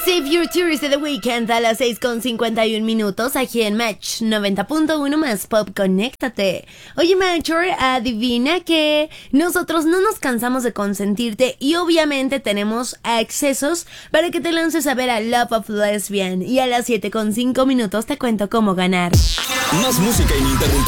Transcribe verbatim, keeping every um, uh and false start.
Save Your Tears de The Weeknd a las seis con cincuenta y un minutos aquí en Match noventa punto uno más Pop, conéctate. Oye, Matcher, adivina que nosotros no nos cansamos de consentirte y obviamente tenemos accesos para que te lances a ver a Love of Lesbian, y a las siete con cinco minutos te cuento cómo ganar. Más música ininterrumpida.